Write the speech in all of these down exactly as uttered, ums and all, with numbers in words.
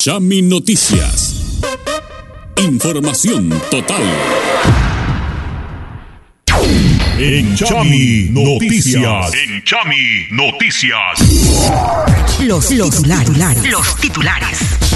Chami Noticias. Información total. En Chami Noticias. En Chami Noticias. Los, los titulares. Los titulares.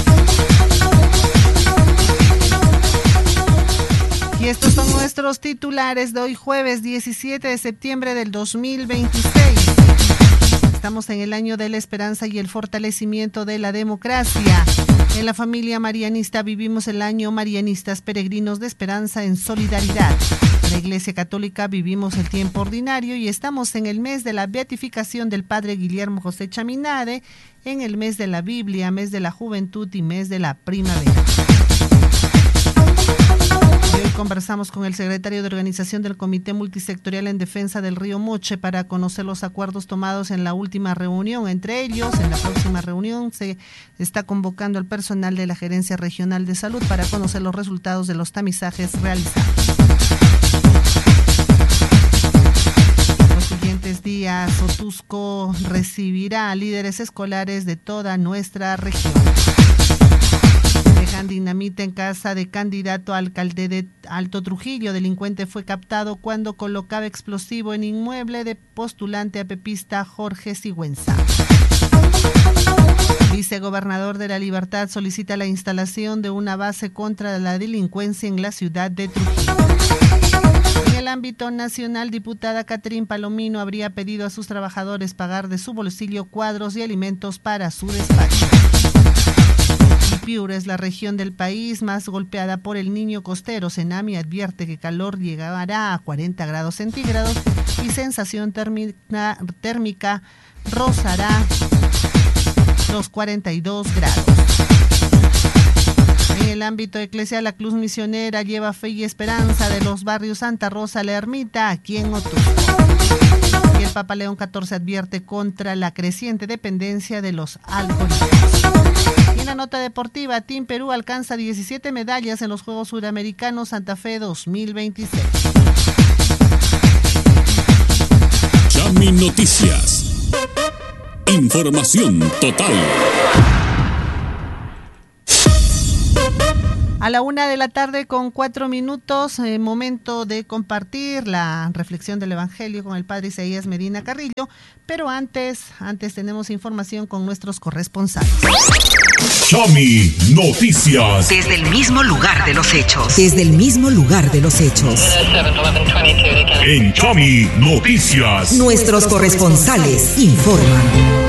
Y estos son nuestros titulares de hoy jueves diecisiete de septiembre del dos mil veintiséis. Estamos en el año de la esperanza y el fortalecimiento de la democracia. En la familia marianista vivimos el año Marianistas Peregrinos de Esperanza en Solidaridad. En la Iglesia Católica vivimos el tiempo ordinario y estamos en el mes de la beatificación del Padre Guillermo José Chaminade, en el mes de la Biblia, mes de la juventud y mes de la primavera. Hoy conversamos con el secretario de organización del Comité Multisectorial en Defensa del Río Moche para conocer los acuerdos tomados en la última reunión. Entre ellos, en la próxima reunión se está convocando al personal de la Gerencia Regional de Salud para conocer los resultados de los tamizajes realizados. Los siguientes días, Otusco recibirá a líderes escolares de toda nuestra región. Dejan dinamita en casa de candidato a alcalde de Alto Trujillo. Delincuente fue captado cuando colocaba explosivo en inmueble de postulante apepista Jorge Sigüenza. Vicegobernador de La Libertad solicita la instalación de una base contra la delincuencia en la ciudad de Trujillo. En el ámbito nacional, diputada Catherine Palomino habría pedido a sus trabajadores pagar de su bolsillo cuadros y alimentos para su despacho. Piura es la región del país más golpeada por el Niño costero. Senami advierte que calor llegará a cuarenta grados centígrados y sensación térmica, térmica rozará los cuarenta y dos grados. En el ámbito eclesial, la Cruz Misionera lleva fe y esperanza de los barrios Santa Rosa, La Ermita, aquí en Otusco. Y el Papa León catorce advierte contra la creciente dependencia de los alcohólicos. Y en la nota deportiva, Team Perú alcanza diecisiete medallas en los Juegos Suramericanos Santa Fe dos mil veintiséis. Chami Noticias. Información total. A la una de la tarde con cuatro minutos, eh, momento de compartir la reflexión del Evangelio con el Padre Isaías Medina Carrillo, pero antes, antes tenemos información con nuestros corresponsales. Chami Noticias. Desde el mismo lugar de los hechos. Desde el mismo lugar de los hechos. En Chami Noticias. Nuestros corresponsales informan.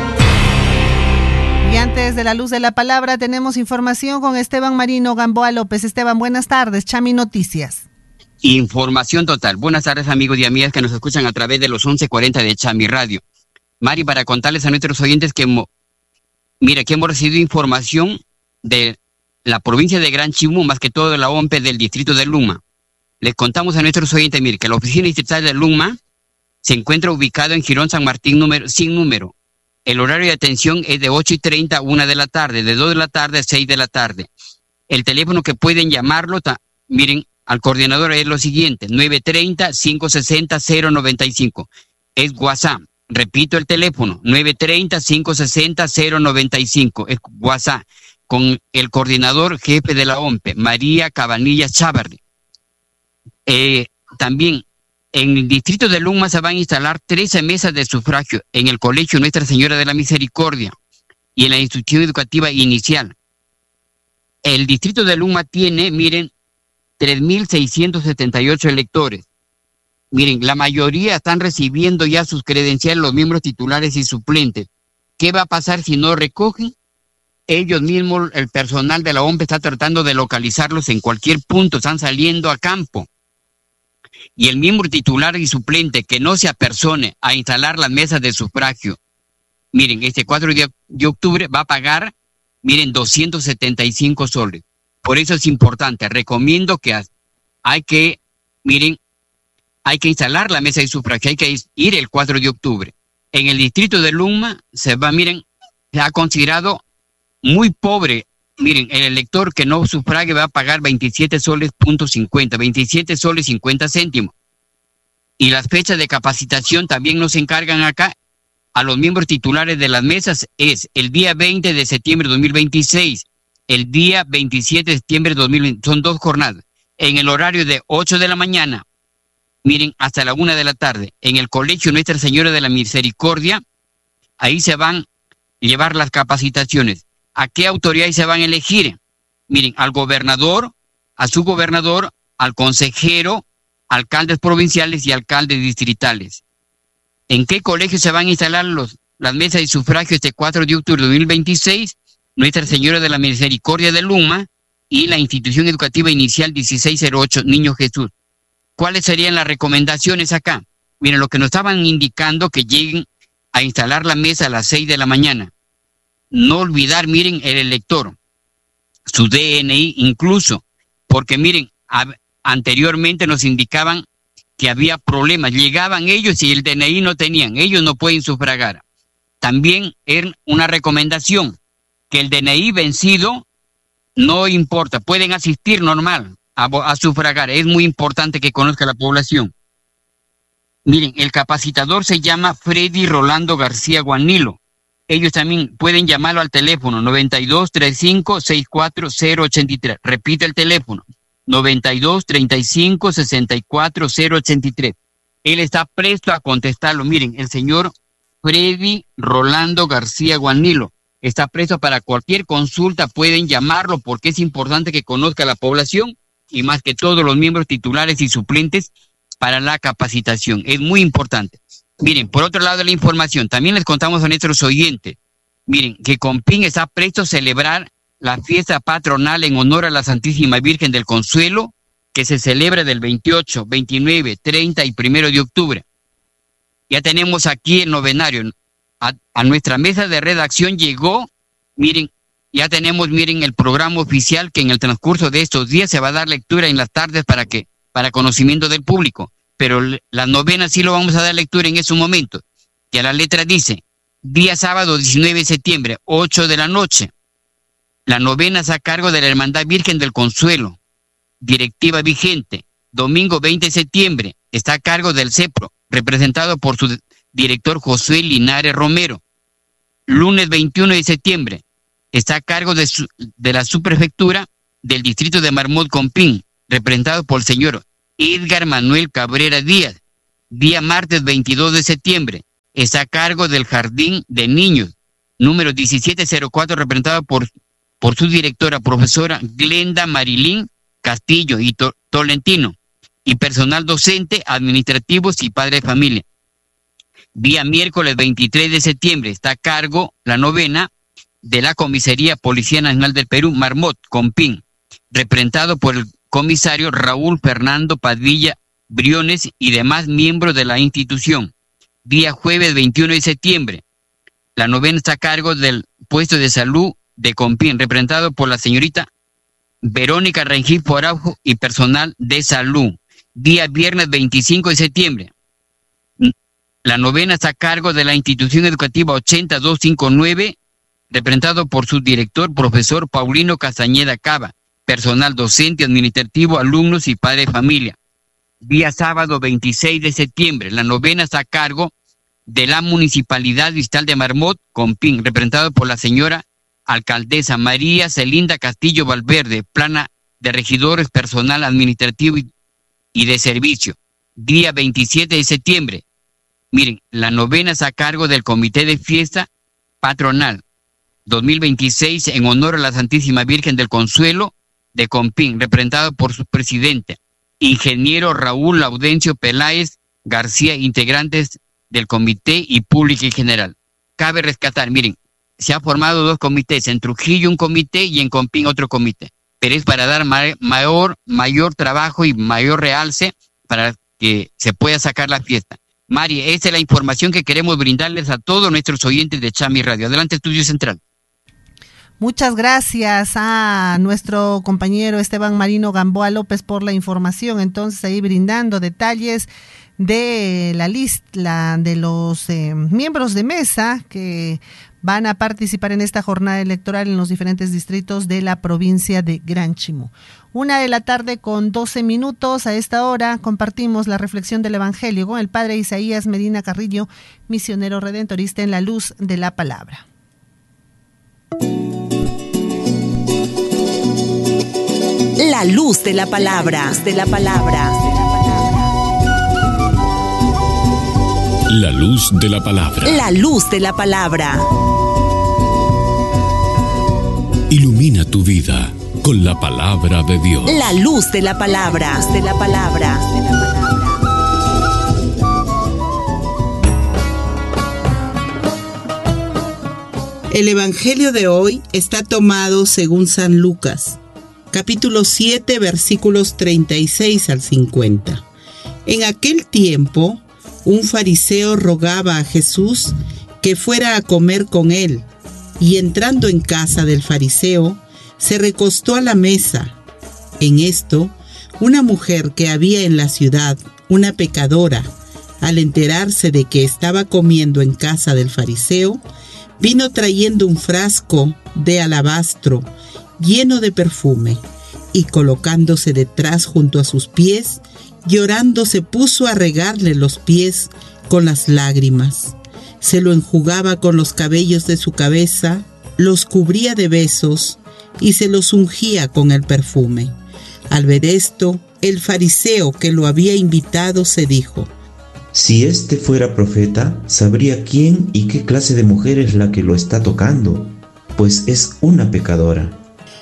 Y antes de la luz de la palabra tenemos información con Esteban Marino Gamboa López. Esteban, buenas tardes, Chami Noticias. Información total. Buenas tardes, amigos y amigas que nos escuchan a través de los once cuarenta de Chami Radio. Mari, para contarles a nuestros oyentes que, mira, que hemos recibido información de la provincia de Gran Chimú, más que todo de la O M P E del distrito de Luma. Les contamos a nuestros oyentes, mire, que la oficina distrital de Luma se encuentra ubicada en Girón San Martín número, sin número. El horario de atención es de ocho y treinta a una de la tarde, de dos de la tarde a seis de la tarde. El teléfono que pueden llamarlo, ta, miren, al coordinador es lo siguiente, nueve treinta, cinco sesenta, cero noventa y cinco. Es WhatsApp. Repito el teléfono, nueve treinta, cinco sesenta, cero noventa y cinco. Es WhatsApp. Con el coordinador jefe de la O M P E, María Cabanilla Chávarri. Eh, también, en el distrito de Luma se van a instalar trece mesas de sufragio en el Colegio Nuestra Señora de la Misericordia y en la institución educativa inicial. El distrito de Luma tiene, miren, tres mil seiscientos setenta y ocho electores. Miren, la mayoría están recibiendo ya sus credenciales, los miembros titulares y suplentes. ¿Qué va a pasar si no recogen? Ellos mismos, el personal de la O M P E está tratando de localizarlos en cualquier punto, están saliendo a campo. Y el miembro titular y suplente que no se apersone a instalar las mesas de sufragio, miren, este cuatro de octubre va a pagar, miren, doscientos setenta y cinco soles. Por eso es importante, recomiendo que hay que, miren, hay que instalar la mesa de sufragio, hay que ir el cuatro de octubre. En el distrito de Luma se va, miren, se ha considerado muy pobre. Miren, el elector que no sufrague va a pagar veintisiete soles punto cincuenta, veintisiete soles cincuenta céntimos. Y las fechas de capacitación también nos encargan acá a los miembros titulares de las mesas es el día veinte de septiembre de dos mil veintiséis, el día veintisiete de septiembre de dos mil veinte, son dos jornadas, en el horario de ocho de la mañana, miren, hasta la una de la tarde, en el Colegio Nuestra Señora de la Misericordia. Ahí se van a llevar las capacitaciones. ¿A qué autoridades se van a elegir? Miren, al gobernador, a su gobernador, al consejero, alcaldes provinciales y alcaldes distritales. ¿En qué colegio se van a instalar los, las mesas de sufragio este cuatro de octubre de dos mil veintiséis? Nuestra Señora de la Misericordia de Luma y la Institución Educativa Inicial dieciséis cero ocho Niño Jesús. ¿Cuáles serían las recomendaciones acá? Miren, lo que nos estaban indicando que lleguen a instalar la mesa a las seis de la mañana. No olvidar, miren, el elector, su D N I incluso, porque miren, a, anteriormente nos indicaban que había problemas, llegaban ellos y el D N I no tenían, ellos no pueden sufragar. También era una recomendación, que el D N I vencido no importa, pueden asistir normal a, a sufragar, es muy importante que conozca la población. Miren, el capacitador se llama Freddy Rolando García Guanilo. Ellos también pueden llamarlo al teléfono noventa y dos, treinta y cinco, sesenta y cuatro, cero ochenta y tres. Repito el teléfono, noventa y dos, treinta y cinco, sesenta y cuatro, cero ochenta y tres. Él está presto a contestarlo. Miren, el señor Freddy Rolando García Guanilo está presto para cualquier consulta, pueden llamarlo porque es importante que conozca la población y más que todos los miembros titulares y suplentes para la capacitación. Es muy importante. Miren, por otro lado de la información, también les contamos a nuestros oyentes, miren, que Compín está presto a celebrar la fiesta patronal en honor a la Santísima Virgen del Consuelo, que se celebra del veintiocho, veintinueve, treinta y primero de octubre. Ya tenemos aquí el novenario. A, a nuestra mesa de redacción llegó, miren, ya tenemos, miren, el programa oficial que en el transcurso de estos días se va a dar lectura en las tardes para que para conocimiento del público, pero la novena sí lo vamos a dar lectura en ese momento. Ya la letra dice, día sábado diecinueve de septiembre, ocho de la noche, la novena está a cargo de la Hermandad Virgen del Consuelo, directiva vigente. Domingo veinte de septiembre, está a cargo del CEPRO, representado por su director Josué Linares Romero. Lunes veintiuno de septiembre, está a cargo de, su, de la subprefectura del distrito de Marmot Compín, representado por el señor Edgar Manuel Cabrera Díaz. Día martes veintidós de septiembre, está a cargo del Jardín de Niños, número diecisiete cero cuatro, representado por, por su directora, profesora Glenda Marilín Castillo y to, Tolentino, y personal docente, administrativos y padre de familia. Día miércoles veintitrés de septiembre, está a cargo la novena de la Comisaría Policía Nacional del Perú, Marmot Compín, representado por el comisario Raúl Fernando Padilla Briones y demás miembros de la institución. Día jueves veintiuno de septiembre, la novena está a cargo del puesto de salud de Compín, representado por la señorita Verónica Rengifo Araujo y personal de salud. Día viernes veinticinco de septiembre, la novena está a cargo de la institución educativa ochenta y dos cincuenta y nueve, representado por su director, profesor Paulino Castañeda Cava, personal docente, administrativo, alumnos y padre de familia. Día sábado veintiséis de septiembre, la novena está a cargo de la Municipalidad Distrital de Marmot Compín, representado por la señora alcaldesa María Celinda Castillo Valverde, plana de regidores, personal administrativo y, y de servicio. Día veintisiete de septiembre, miren, la novena está a cargo del Comité de Fiesta Patronal dos mil veintiséis en honor a la Santísima Virgen del Consuelo de Compín, representado por su presidente, ingeniero Raúl Laudencio Peláez García, integrantes del comité y público en general. Cabe rescatar, miren, se ha formado dos comités, en Trujillo un comité y en Compín otro comité, pero es para dar ma mayor, mayor trabajo y mayor realce para que se pueda sacar la fiesta. Mari, esta es la información que queremos brindarles a todos nuestros oyentes de Chami Radio. Adelante, Estudio Central. Muchas gracias a nuestro compañero Esteban Marino Gamboa López por la información. Entonces, ahí brindando detalles de la lista de los eh, miembros de mesa que van a participar en esta jornada electoral en los diferentes distritos de la provincia de Gran Chimú. Una de la tarde con doce minutos. A esta hora compartimos la reflexión del Evangelio con el Padre Isaías Medina Carrillo, misionero redentorista en la luz de la palabra. La luz de la palabra, de la palabra. La luz de la palabra. La luz de la palabra. Ilumina tu vida con la palabra de Dios. La luz de la palabra, de la palabra. El Evangelio de hoy está tomado según San Lucas, capítulo siete, versículos treinta y seis al cincuenta. En aquel tiempo, un fariseo rogaba a Jesús que fuera a comer con él, y entrando en casa del fariseo, se recostó a la mesa. En esto, una mujer que había en la ciudad, una pecadora, al enterarse de que estaba comiendo en casa del fariseo, vino trayendo un frasco de alabastro lleno de perfume, y colocándose detrás junto a sus pies, llorando se puso a regarle los pies con las lágrimas. Se lo enjugaba con los cabellos de su cabeza, los cubría de besos y se los ungía con el perfume. Al ver esto, el fariseo que lo había invitado se dijo: si este fuera profeta, sabría quién y qué clase de mujer es la que lo está tocando, pues es una pecadora.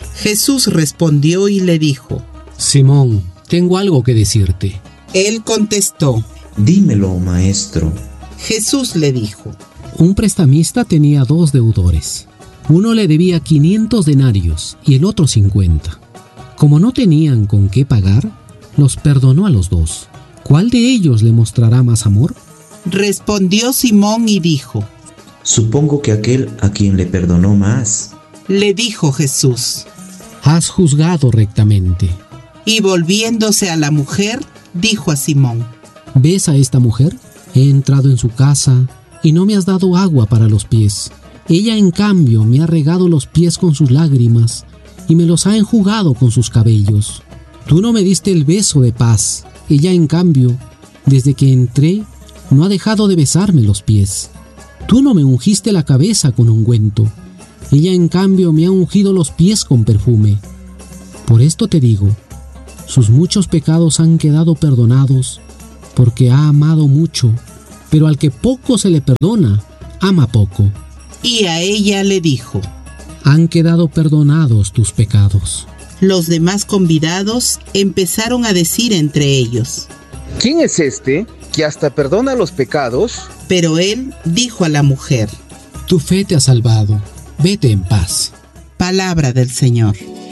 Jesús respondió y le dijo: Simón, tengo algo que decirte. Él contestó: dímelo, maestro. Jesús le dijo: un prestamista tenía dos deudores. Uno le debía quinientos denarios y el otro cincuenta. Como no tenían con qué pagar, los perdonó a los dos. ¿Cuál de ellos le mostrará más amor? Respondió Simón y dijo: supongo que aquel a quien le perdonó más. Le dijo Jesús: has juzgado rectamente. Y volviéndose a la mujer, dijo a Simón: ¿ves a esta mujer? He entrado en su casa y no me has dado agua para los pies. Ella, en cambio, me ha regado los pies con sus lágrimas y me los ha enjugado con sus cabellos. Tú no me diste el beso de paz. Ella, en cambio, desde que entré, no ha dejado de besarme los pies. Tú no me ungiste la cabeza con ungüento. Ella, en cambio, me ha ungido los pies con perfume. Por esto te digo, sus muchos pecados han quedado perdonados, porque ha amado mucho, pero al que poco se le perdona, ama poco. Y a ella le dijo: han quedado perdonados tus pecados. Los demás convidados empezaron a decir entre ellos: ¿quién es este que hasta perdona los pecados? Pero él dijo a la mujer: tu fe te ha salvado, vete en paz. Palabra del Señor.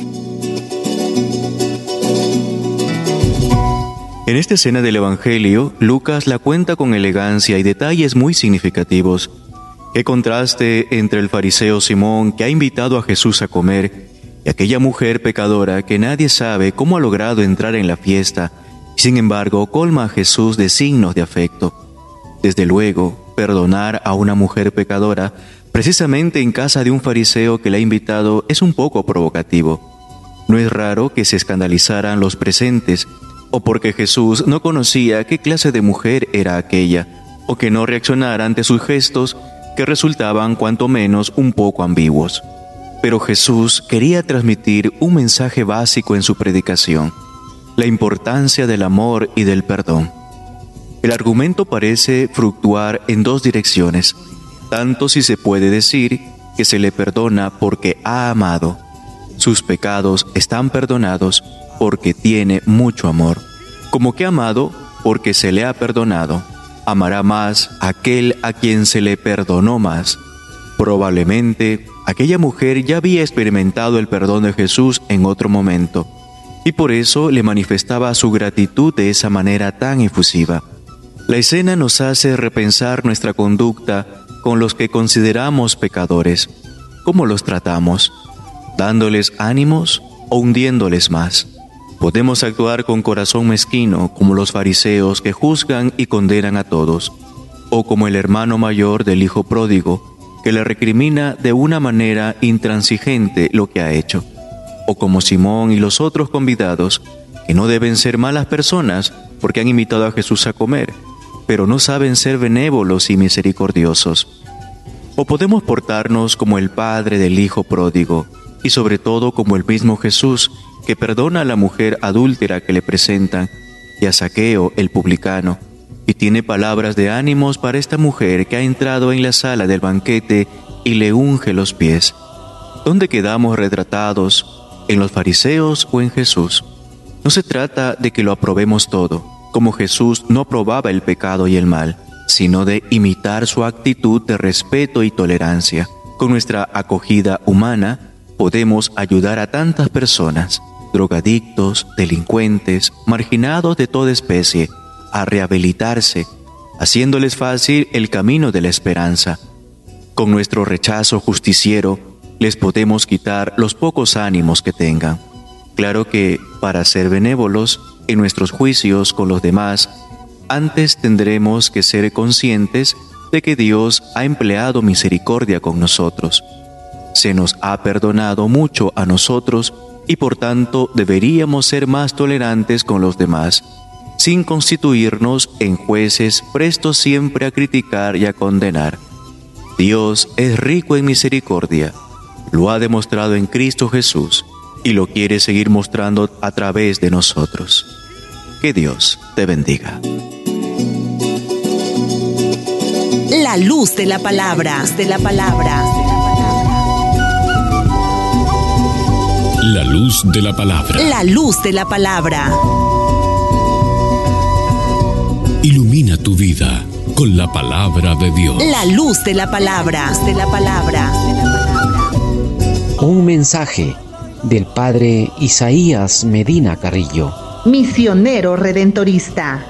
En esta escena del Evangelio, Lucas la cuenta con elegancia y detalles muy significativos. Qué contraste entre el fariseo Simón, que ha invitado a Jesús a comer, y aquella mujer pecadora que nadie sabe cómo ha logrado entrar en la fiesta, y sin embargo colma a Jesús de signos de afecto. Desde luego, perdonar a una mujer pecadora, precisamente en casa de un fariseo que la ha invitado, es un poco provocativo. No es raro que se escandalizaran los presentes, o porque Jesús no conocía qué clase de mujer era aquella, o que no reaccionara ante sus gestos, que resultaban cuanto menos un poco ambiguos. Pero Jesús quería transmitir un mensaje básico en su predicación: la importancia del amor y del perdón. El argumento parece fluctuar en dos direcciones, tanto si se puede decir que se le perdona porque ha amado. Sus pecados están perdonados porque tiene mucho amor, como que ha amado porque se le ha perdonado. Amará más aquel a quien se le perdonó más. Probablemente, aquella mujer ya había experimentado el perdón de Jesús en otro momento, y por eso le manifestaba su gratitud de esa manera tan efusiva. La escena nos hace repensar nuestra conducta con los que consideramos pecadores. ¿Cómo los tratamos? ¿Dándoles ánimos o hundiéndoles más? Podemos actuar con corazón mezquino como los fariseos que juzgan y condenan a todos, o como el hermano mayor del hijo pródigo que le recrimina de una manera intransigente lo que ha hecho, o como Simón y los otros convidados que no deben ser malas personas porque han invitado a Jesús a comer, pero no saben ser benévolos y misericordiosos. O podemos portarnos como el padre del hijo pródigo, y sobre todo como el mismo Jesús, que perdona a la mujer adúltera que le presentan, y a Zaqueo el publicano, y tiene palabras de ánimos para esta mujer que ha entrado en la sala del banquete y le unge los pies. ¿Dónde quedamos retratados? ¿En los fariseos o en Jesús? No se trata de que lo aprobemos todo, como Jesús no aprobaba el pecado y el mal, sino de imitar su actitud de respeto y tolerancia. Con nuestra acogida humana podemos ayudar a tantas personas, drogadictos, delincuentes, marginados de toda especie, a rehabilitarse, haciéndoles fácil el camino de la esperanza. Con nuestro rechazo justiciero, les podemos quitar los pocos ánimos que tengan. Claro que, para ser benévolos en nuestros juicios con los demás, antes tendremos que ser conscientes de que Dios ha empleado misericordia con nosotros. Se nos ha perdonado mucho a nosotros y por tanto deberíamos ser más tolerantes con los demás, sin constituirnos en jueces prestos siempre a criticar y a condenar. Dios es rico en misericordia, lo ha demostrado en Cristo Jesús y lo quiere seguir mostrando a través de nosotros. Que Dios te bendiga. La luz de la palabra, de la palabra. La luz de la palabra. La luz de la palabra. Ilumina tu vida con la palabra de Dios. La luz de la palabra, de la palabra. Un mensaje del padre Isaías Medina Carrillo, misionero redentorista.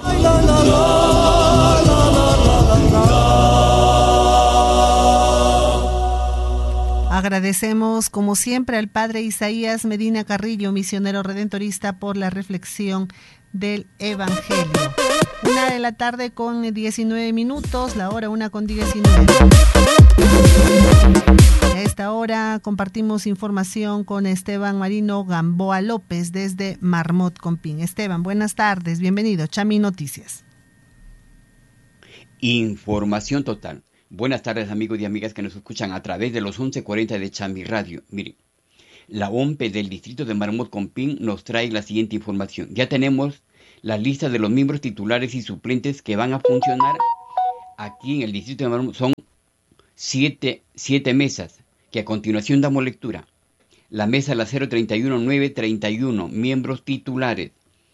Agradecemos como siempre al padre Isaías Medina Carrillo, misionero redentorista, por la reflexión del Evangelio. Una de la tarde con diecinueve minutos, la hora una con diecinueve. A esta hora compartimos información con Esteban Marino Gamboa López desde Marmot Compín. Esteban, buenas tardes, bienvenido. Chami Noticias. Información total. Buenas tardes, amigos y amigas que nos escuchan a través de los once cuarenta de Chami Radio. Miren, la O M P E del distrito de Marmot Compín nos trae la siguiente información. Ya tenemos la lista de los miembros titulares y suplentes que van a funcionar aquí en el distrito de Marmot. Son siete, siete mesas que a continuación damos lectura. La mesa la cero treinta y uno nueve treinta y uno, miembros titulares: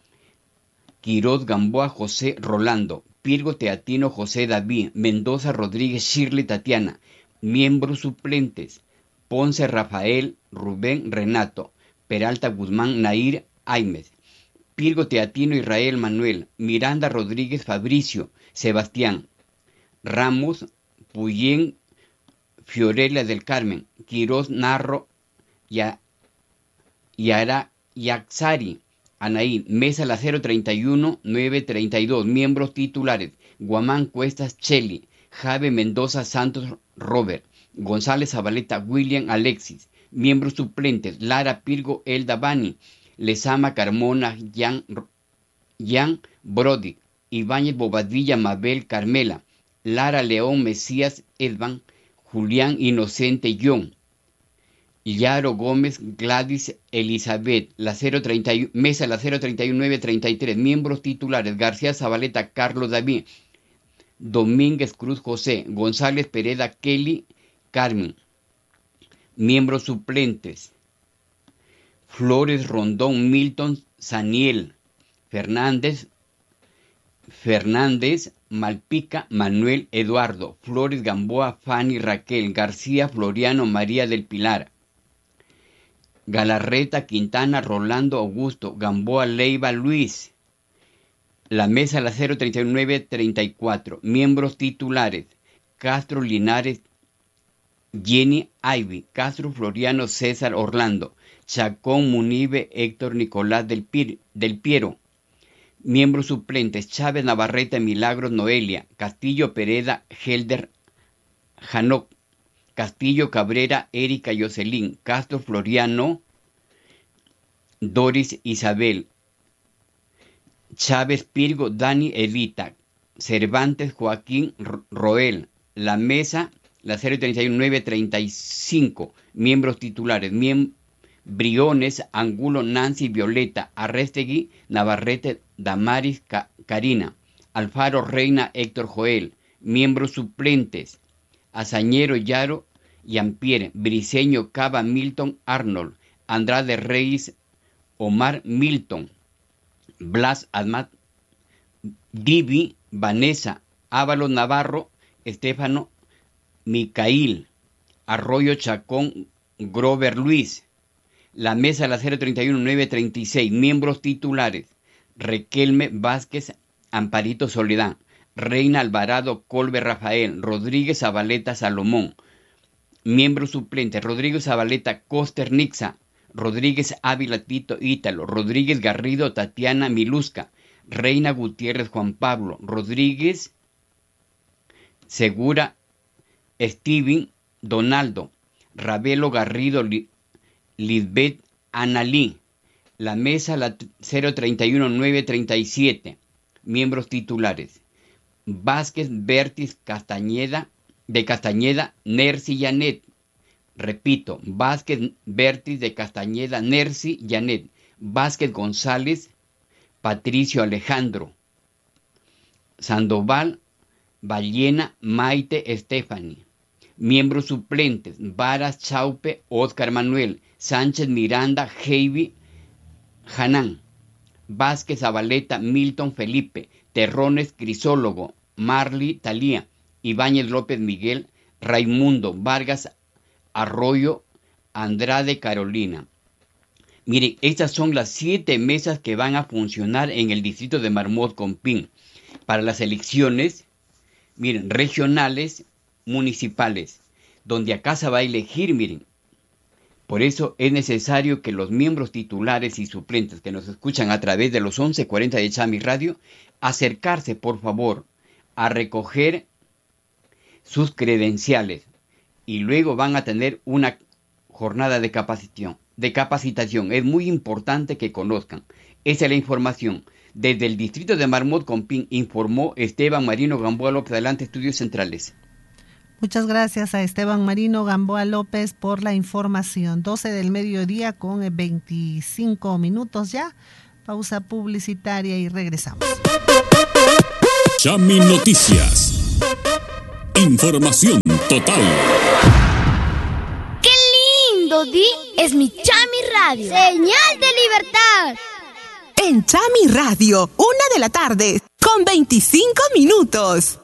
Quiroz Gamboa José Rolando, Pirgo Teatino José David, Mendoza Rodríguez Shirley Tatiana. Miembros suplentes: Ponce Rafael, Rubén Renato, Peralta Guzmán Nair Aimes, Pirgo Teatino Israel Manuel, Miranda Rodríguez Fabricio, Sebastián Ramos, Puyén Fiorella del Carmen, Quiroz Narro, Ya, Yara Yaxari, Anaí. Mesa la cero treinta y uno nueve treinta y dos, miembros titulares: Guamán Cuestas Cheli, Jaime Mendoza Santos Robert, González Zabaleta William Alexis. Miembros suplentes: Lara Pirgo Elda Bani, Lezama Carmona Jan, Jan Brody, Ibáñez Bobadilla Mabel Carmela, Lara León Mesías Edvan, Julián Inocente John, Yaro Gómez Gladys Elizabeth. La cero treinta, mesa la cero treinta y uno nueve treinta y tres, miembros titulares: García Zabaleta Carlos David, Domínguez Cruz José, González Pereda Kelly Carmen. Miembros suplentes: Flores Rondón Milton Saniel, Fernández Fernández Malpica Manuel Eduardo, Flores Gamboa Fanny Raquel, García Floriano María del Pilar, Galarreta Quintana Rolando Augusto, Gamboa Leiva Luis. La mesa la cero treinta y nueve treinta y cuatro, miembros titulares: Castro Linares Jenny Ivy, Castro Floriano César Orlando, Chacón Munive Héctor Nicolás del, Pier, del Piero. Miembros suplentes: Chávez Navarrete Milagros Noelia, Castillo Pereda Helder Janoc, Castillo Cabrera Erika Jocelyn, Castro Floriano Doris Isabel, Chávez Pirgo Dani Evita, Cervantes Joaquín Roel. La mesa, la cero treinta y uno nueve treinta y cinco. Miembros titulares: Miem Briones Angulo Nancy Violeta, Arrestegui Navarrete Damaris Ca Karina, Alfaro Reina Héctor Joel. Miembros suplentes: Azañero Yaro Yampier, Briceño Cava Milton Arnold, Andrade Reyes Omar Milton, Blas Admat Divi Vanessa, Ávalo Navarro Estefano Micail, Arroyo Chacón Grover Luis. La mesa, la cero treinta y uno nueve treinta y seis. Miembros titulares: Requelme Vázquez Amparito Soledad, Reina Alvarado Colbe Rafael, Rodríguez Zabaleta Salomón. Miembros suplentes: Rodríguez Zabaleta Coster Nixa, Rodríguez Ávila Tito Ítalo, Rodríguez Garrido Tatiana Milusca, Reina Gutiérrez Juan Pablo, Rodríguez Segura Steven Donaldo, Ravelo Garrido Lisbeth Analí. La mesa, la cero treinta y uno nueve treinta y siete. Miembros titulares: Vázquez Bertis Castañeda, de Castañeda Nercy Janet. Repito, Vázquez Bertis de Castañeda Nercy Janet, Vázquez González Patricio Alejandro, Sandoval Ballena Maite Stephanie. Miembros suplentes: Varas Chaupe Óscar Manuel, Sánchez Miranda Heiby Hanán, Vázquez Zabaleta Milton Felipe, Terrones Crisólogo Marley Talía, Ibáñez López Miguel, Raimundo Vargas Arroyo Andrade Carolina. Miren, estas son las siete mesas que van a funcionar en el distrito de Marmot Compín para las elecciones, miren, regionales, municipales, donde acá se va a elegir, miren. Por eso es necesario que los miembros titulares y suplentes que nos escuchan a través de los once cuarenta de Chami Radio, acercarse por favor a recoger sus credenciales y luego van a tener una jornada de capacitación. De capacitación. Es muy importante que conozcan. Esa es la información. Desde el distrito de Marmot Compín informó Esteban Marino Gamboa López. Adelante, Estudios Centrales. Muchas gracias a Esteban Marino Gamboa López por la información. doce del mediodía con veinticinco minutos ya. Pausa publicitaria y regresamos. Chami Noticias. Información total. ¡Qué lindo, Di! Es mi Chami Radio. ¡Señal de libertad! En Chami Radio, una de la tarde, con veinticinco minutos.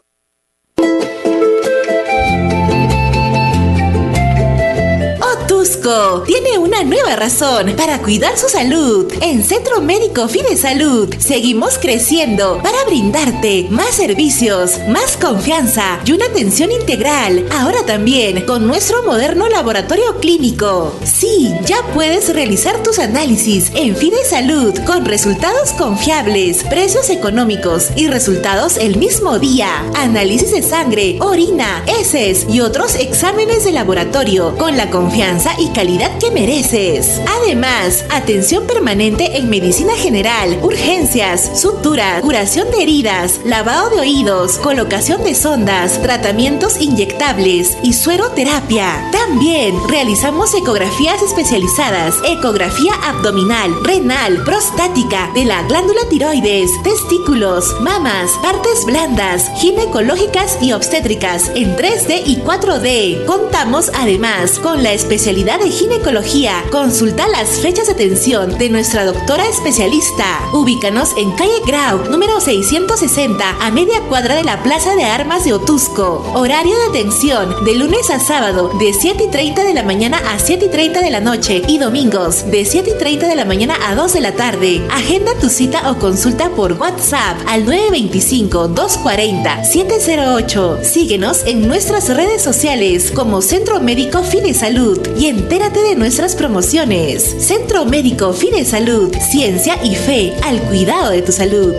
Otusco tiene una nueva razón para cuidar su salud. En Centro Médico Fidesalud seguimos creciendo para brindarte más servicios, más confianza y una atención integral. Ahora también con nuestro moderno laboratorio clínico. Sí, ya puedes realizar tus análisis en Fidesalud con resultados confiables, precios económicos y resultados el mismo día. Análisis de sangre, orina, heces y otros exámenes de laboratorio con la confianza y calidad que mereces. Además, atención permanente en medicina general, urgencias, sutura, curación de heridas, lavado de oídos, colocación de sondas, tratamientos inyectables y sueroterapia. También realizamos ecografías especializadas, ecografía abdominal, renal, prostática, de la glándula tiroides, testículos, mamas, partes blandas, ginecológicas y obstétricas en tres D y cuatro D. Contamos además con la especialidad de ginecología. Consulta las fechas de atención de nuestra doctora especialista. Ubícanos en calle Grau, número seiscientos sesenta, a media cuadra de la Plaza de Armas de Otusco. Horario de atención de lunes a sábado de siete siete y treinta de la mañana a siete y treinta de la noche y domingos de siete y treinta de la mañana a dos de la tarde. Agenda tu cita o consulta por WhatsApp al nueve dos cinco, dos cuatro cero, siete cero ocho. Síguenos en nuestras redes sociales como Centro Médico Fidesalud y entérate de nuestras promociones. Centro Médico Fidesalud, ciencia y fe al cuidado de tu salud.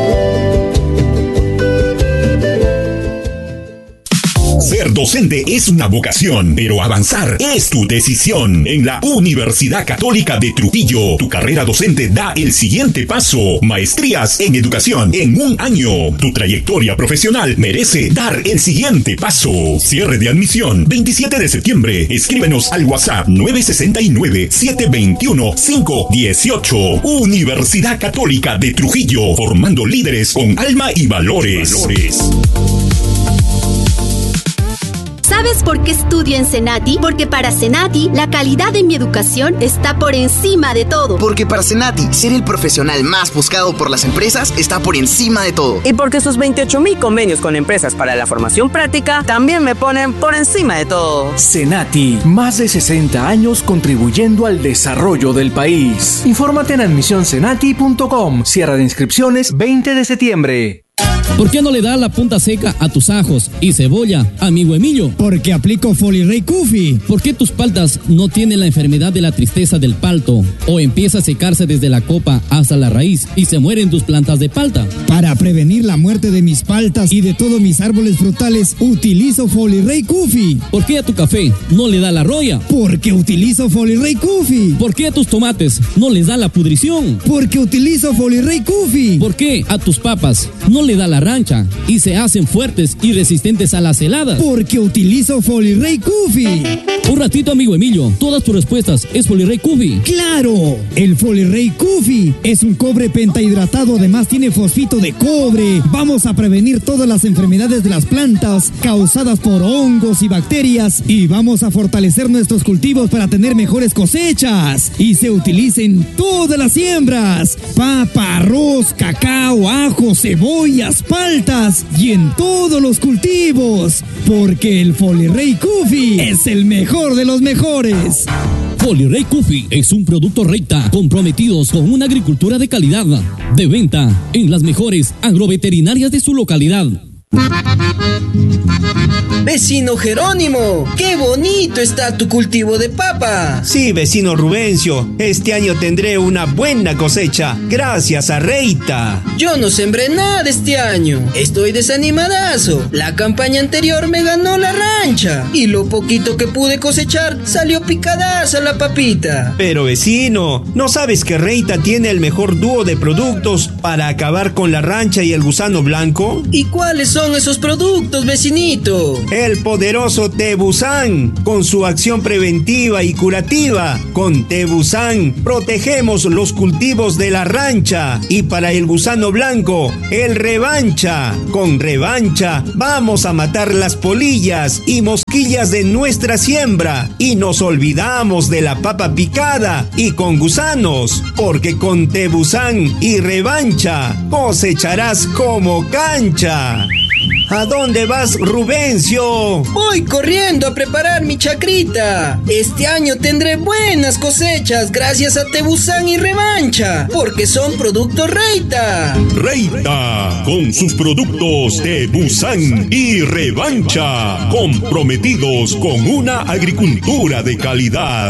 Ser docente es una vocación, pero avanzar es tu decisión. En la Universidad Católica de Trujillo, tu carrera docente da el siguiente paso. Maestrías en educación en un año. Tu trayectoria profesional merece dar el siguiente paso. Cierre de admisión, veintisiete de septiembre. Escríbenos al WhatsApp nueve seis nueve, siete dos uno, cinco uno ocho. Universidad Católica de Trujillo, formando líderes con alma y valores. valores. ¿Sabes por qué estudio en Senati? Porque para Senati, la calidad de mi educación está por encima de todo. Porque para Senati, ser el profesional más buscado por las empresas está por encima de todo. Y porque sus veintiocho mil convenios con empresas para la formación práctica también me ponen por encima de todo. Senati, más de sesenta años contribuyendo al desarrollo del país. Infórmate en admisión senati punto com. Cierre de inscripciones veinte de septiembre. ¿Por qué no le das la punta seca a tus ajos y cebolla, amigo Emilio? Porque aplico Folirey Kufi. ¿Por qué tus paltas no tienen la enfermedad de la tristeza del palto? ¿O empieza a secarse desde la copa hasta la raíz y se mueren tus plantas de palta? Para prevenir la muerte de mis paltas y de todos mis árboles frutales, utilizo Folirey Kufi. ¿Por qué a tu café no le da la roya? Porque utilizo Folirey Kufi. ¿Por qué a tus tomates no les da la pudrición? Porque utilizo Folirey Kufi. ¿Por qué a tus papas no le da la rancha y se hacen fuertes y resistentes a las heladas? Porque utilizo Folirey Kufi. Un ratito, amigo Emilio, todas tus respuestas es Folirey Kufi. ¡Claro! El Folirey Kufi es un cobre pentahidratado, además tiene fosfito de cobre. Vamos a prevenir todas las enfermedades de las plantas causadas por hongos y bacterias y vamos a fortalecer nuestros cultivos para tener mejores cosechas. Y se utiliza en todas las siembras: papa, arroz, cacao, ajo, cebollas, paltas y en todos los cultivos, porque el Folirey Kufi es el mejor de los mejores. Folirey Kufi es un producto Reita, comprometidos con una agricultura de calidad, de venta en las mejores agroveterinarias de su localidad. Vecino Jerónimo, qué bonito está tu cultivo de papa. Sí, vecino Rubencio, este año tendré una buena cosecha, gracias a Reita. Yo no sembré nada este año, estoy desanimadazo. La campaña anterior me ganó la rancha y lo poquito que pude cosechar salió picadaza la papita. Pero vecino, ¿no sabes que Reita tiene el mejor dúo de productos para acabar con la rancha y el gusano blanco? ¿Y cuáles son esos productos, vecinito? El poderoso Tebusan, con su acción preventiva y curativa. Con Tebusan protegemos los cultivos de la rancha. Y para el gusano blanco, el Revancha. Con Revancha vamos a matar las polillas y mosquillas de nuestra siembra. Y nos olvidamos de la papa picada y con gusanos, porque con Tebusan y Revancha cosecharás como cancha. ¿A dónde vas, Rubencio? Voy corriendo a preparar mi chacrita. Este año tendré buenas cosechas gracias a Tebusan y Revancha, porque son productos Reita. Reita, con sus productos Tebusan y Revancha, comprometidos con una agricultura de calidad.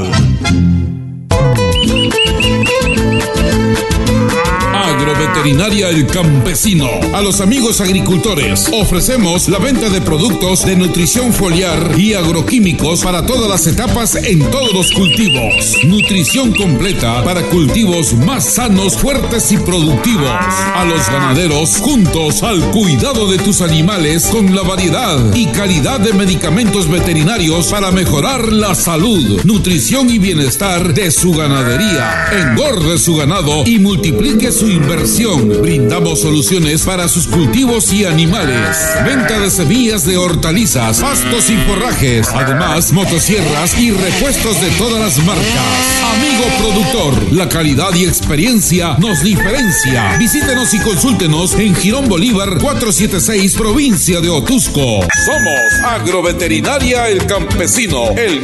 Agroveterinaria El Campesino. A los amigos agricultores ofrecemos la venta de productos de nutrición foliar y agroquímicos para todas las etapas en todos los cultivos. Nutrición completa para cultivos más sanos, fuertes y productivos. A los ganaderos, juntos al cuidado de tus animales con la variedad y calidad de medicamentos veterinarios para mejorar la salud, nutrición y bienestar de su ganadería. Engorde su ganado y multiplique su inversión. Brindamos soluciones para sus cultivos y animales. Venta de semillas de hortalizas, pastos y forrajes. Además, motosierras y repuestos de todas las marcas. Amigo productor, la calidad y experiencia nos diferencia. Visítenos y consúltenos en Girón Bolívar cuatrocientos setenta y seis, provincia de Otusco. Somos Agroveterinaria El Campesino, el